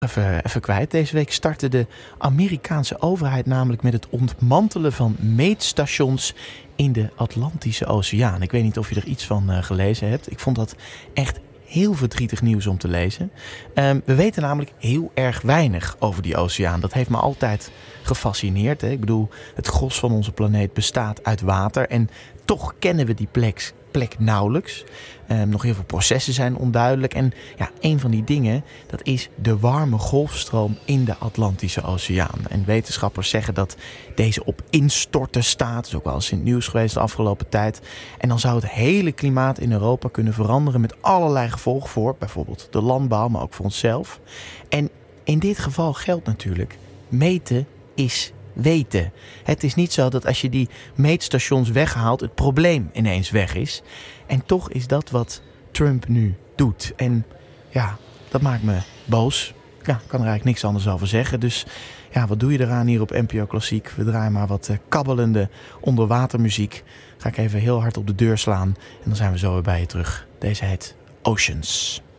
Even kwijt. Deze week startte de Amerikaanse overheid namelijk met het ontmantelen van meetstations in de Atlantische Oceaan. Ik weet niet of je er iets van gelezen hebt. Ik vond dat echt heel verdrietig nieuws om te lezen. We weten namelijk heel erg weinig over die oceaan. Dat heeft me altijd gefascineerd. Hè? Ik bedoel, het gros van onze planeet bestaat uit water. En toch kennen we die plek nauwelijks. Nog heel veel processen zijn onduidelijk. En ja, een van die dingen, dat is de warme golfstroom in de Atlantische Oceaan. En wetenschappers zeggen dat deze op instorten staat. Dat is ook wel eens in het nieuws geweest de afgelopen tijd. En dan zou het hele klimaat in Europa kunnen veranderen met allerlei gevolgen voor bijvoorbeeld de landbouw, maar ook voor onszelf. En in dit geval geldt natuurlijk, meten is weten. Het is niet zo dat als je die meetstations weghaalt, het probleem ineens weg is. En toch is dat wat Trump nu doet. En ja, dat maakt me boos. Ja, ik kan er eigenlijk niks anders over zeggen. Dus ja, wat doe je eraan hier op NPO Klassiek? We draaien maar wat kabbelende onderwatermuziek. Ga ik even heel hard op de deur slaan. En dan zijn we zo weer bij je terug. Deze heet Oceans.